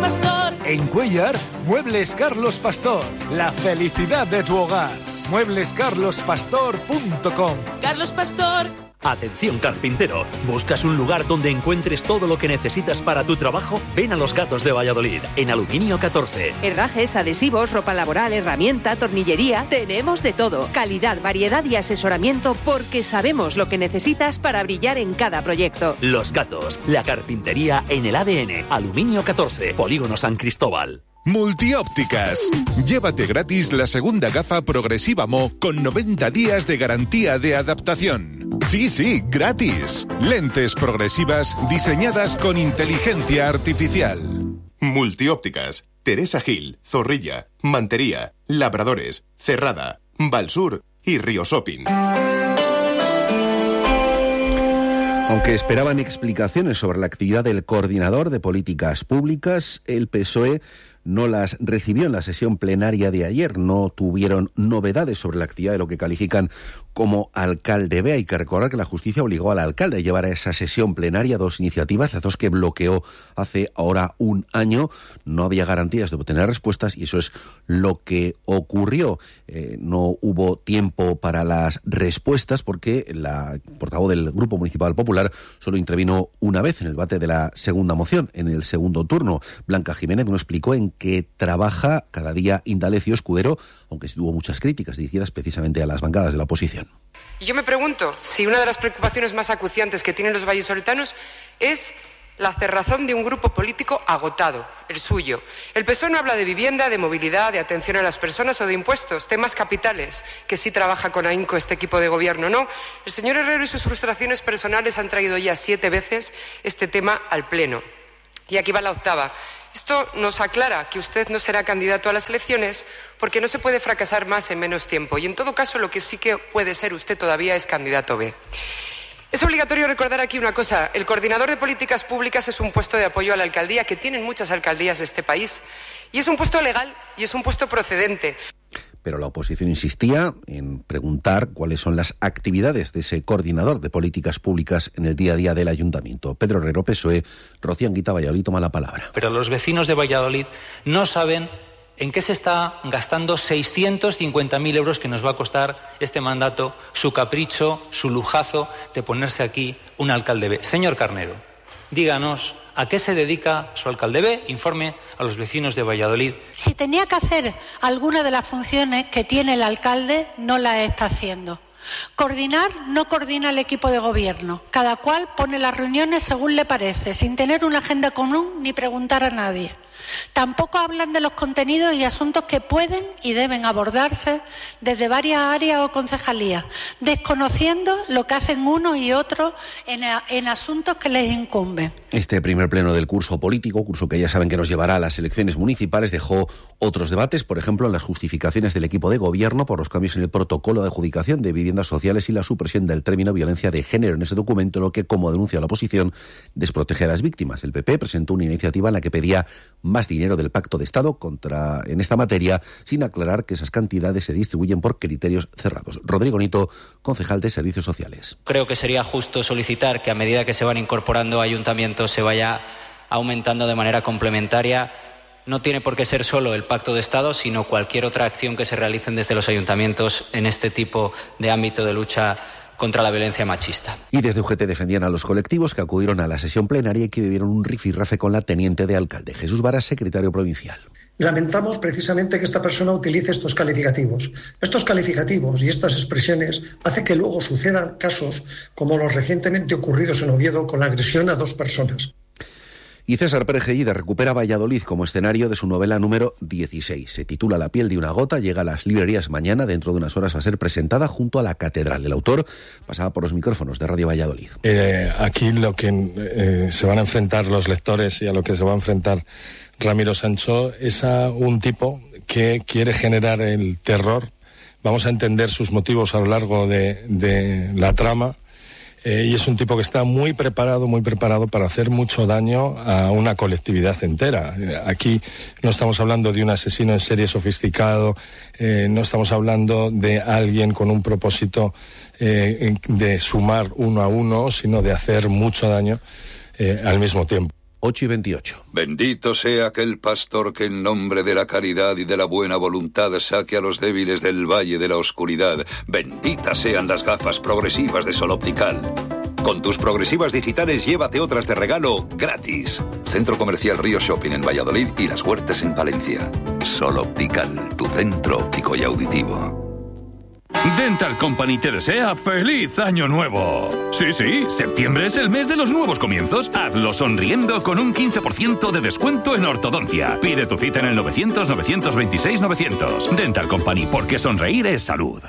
Pastor. En Cuéllar, Muebles Carlos Pastor. La felicidad de tu hogar. mueblescarlospastor.com. Carlos Pastor. Atención carpintero, ¿buscas un lugar donde encuentres todo lo que necesitas para tu trabajo? Ven a Los Gatos de Valladolid, en Aluminio 14. Herrajes, adhesivos, ropa laboral, herramienta, tornillería, tenemos de todo. Calidad, variedad y asesoramiento porque sabemos lo que necesitas para brillar en cada proyecto. Los Gatos, la carpintería en el ADN. Aluminio 14, Polígono San Cristóbal. Multiópticas. Llévate gratis la segunda gafa progresiva Mo con 90 días de garantía de adaptación. Sí, gratis. Lentes progresivas diseñadas con inteligencia artificial. Multiópticas. Teresa Gil, Zorrilla, Mantería, Labradores, Cerrada, Valsur y Río Shopping. Aunque esperaban explicaciones sobre la actividad del coordinador de políticas públicas, el PSOE no las recibió en la sesión plenaria de ayer. No tuvieron novedades sobre la actividad de lo que califican como alcalde B. Hay que recordar que la justicia obligó al alcalde a llevar a esa sesión plenaria dos iniciativas, las dos que bloqueó hace ahora un año. No había garantías de obtener respuestas y eso es lo que ocurrió. No hubo tiempo para las respuestas porque la portavoz del Grupo Municipal Popular solo intervino una vez en el debate de la segunda moción, en el segundo turno. Blanca Jiménez nos explicó en qué trabaja cada día Indalecio Escudero, aunque sí hubo muchas críticas dirigidas precisamente a las bancadas de la oposición. Y yo me pregunto si una de las preocupaciones más acuciantes que tienen los vallisoletanos es la cerrazón de un grupo político agotado, el suyo. El PSOE no habla de vivienda, de movilidad, de atención a las personas o de impuestos, temas capitales, que sí trabaja con ahínco este equipo de gobierno, ¿no? El señor Herrero y sus frustraciones personales han traído ya 7 veces este tema al Pleno. Y aquí va la octava. Esto nos aclara que usted no será candidato a las elecciones porque no se puede fracasar más en menos tiempo. Y en todo caso, lo que sí que puede ser usted todavía es candidato B. Es obligatorio recordar aquí una cosa. El coordinador de políticas públicas es un puesto de apoyo a la alcaldía que tienen muchas alcaldías de este país. Y es un puesto legal y es un puesto procedente. Pero la oposición insistía en preguntar cuáles son las actividades de ese coordinador de políticas públicas en el día a día del ayuntamiento. Pedro Herrero, PSOE, Rocío Anguita, Valladolid, toma la palabra. Pero los vecinos de Valladolid no saben en qué se está gastando 650.000 euros que nos va a costar este mandato, su capricho, su lujazo de ponerse aquí un alcalde B. Señor Carnero, díganos a qué se dedica su alcalde B, informe a los vecinos de Valladolid. Si tenía que hacer alguna de las funciones que tiene el alcalde, no la está haciendo. Coordinar no coordina el equipo de gobierno. Cada cual pone las reuniones según le parece, sin tener una agenda común ni preguntar a nadie. Tampoco hablan de los contenidos y asuntos que pueden y deben abordarse desde varias áreas o concejalías, desconociendo lo que hacen unos y otros en asuntos que les incumben. Este primer pleno del curso político, curso que ya saben que nos llevará a las elecciones municipales, dejó otros debates, por ejemplo, en las justificaciones del equipo de gobierno por los cambios en el protocolo de adjudicación de viviendas sociales y la supresión del término violencia de género en ese documento, lo que, como denuncia la oposición, desprotege a las víctimas. El PP presentó una iniciativa en la que pedía más dinero del Pacto de Estado en esta materia, sin aclarar que esas cantidades se distribuyen por criterios cerrados. Rodrigo Nito, concejal de Servicios Sociales. Creo que sería justo solicitar que a medida que se van incorporando ayuntamientos se vaya aumentando de manera complementaria. No tiene por qué ser solo el Pacto de Estado, sino cualquier otra acción que se realicen desde los ayuntamientos en este tipo de ámbito de lucha contra la violencia machista. Y desde UGT defendían a los colectivos que acudieron a la sesión plenaria y que vivieron un rifirrafe con la teniente de alcalde. Jesús Vara, secretario provincial. Lamentamos precisamente que esta persona utilice estos calificativos. Estos calificativos y estas expresiones hacen que luego sucedan casos como los recientemente ocurridos en Oviedo con la agresión a 2 personas. Y César Pérez Gellida recupera Valladolid como escenario de su novela número 16. Se titula La piel de una gota, llega a las librerías mañana, dentro de unas horas va a ser presentada junto a la catedral. El autor pasaba por los micrófonos de Radio Valladolid. Aquí lo que se van a enfrentar los lectores y a lo que se va a enfrentar Ramiro Sancho es a un tipo que quiere generar el terror. Vamos a entender sus motivos a lo largo de la trama. Y es un tipo que está muy preparado para hacer mucho daño a una colectividad entera. Aquí no estamos hablando de un asesino en serie sofisticado, no estamos hablando de alguien con un propósito de sumar uno a uno, sino de hacer mucho daño al mismo tiempo. 8:28. Bendito sea aquel pastor que en nombre de la caridad y de la buena voluntad saque a los débiles del valle de la oscuridad. Benditas sean las gafas progresivas de Sol Optical. Con tus progresivas digitales llévate otras de regalo gratis. Centro Comercial Río Shopping en Valladolid y Las Huertas en Palencia. Sol Optical, tu centro óptico y auditivo. Dental Company te desea ¡feliz Año Nuevo! Sí, septiembre es el mes de los nuevos comienzos. Hazlo sonriendo con un 15% de descuento en ortodoncia. Pide tu cita en el 900-926-900. Dental Company, porque sonreír es salud.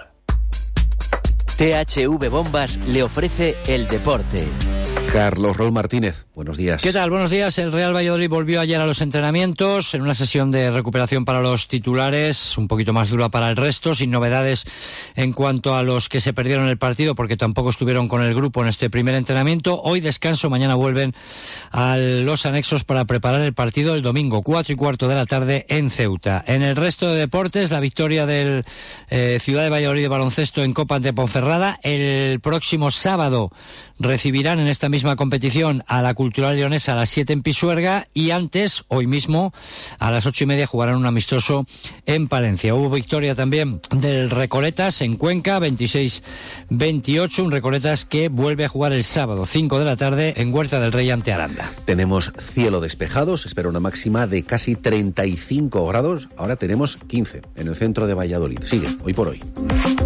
THV Bombas le ofrece el deporte. Carlos Raúl Martínez, buenos días. ¿Qué tal? Buenos días. El Real Valladolid volvió ayer a los entrenamientos en una sesión de recuperación para los titulares, un poquito más dura para el resto, sin novedades en cuanto a los que se perdieron el partido porque tampoco estuvieron con el grupo en este primer entrenamiento. Hoy descanso, mañana vuelven a los anexos para preparar el partido el domingo, 4:15 de la tarde en Ceuta. En el resto de deportes, la victoria del Ciudad de Valladolid de baloncesto en Copa ante Ponferrada. El próximo sábado recibirán en esta misma competición a la Cultural Leonesa a las 7 en Pisuerga y antes, hoy mismo, a las 8:30 jugarán un amistoso en Palencia. Hubo victoria también del Recoletas en Cuenca, 26-28, un Recoletas que vuelve a jugar el sábado, 5 de la tarde, en Huerta del Rey ante Aranda. Tenemos cielo despejado, se espera una máxima de casi 35 grados, ahora tenemos 15 en el centro de Valladolid. Sigue, hoy por hoy.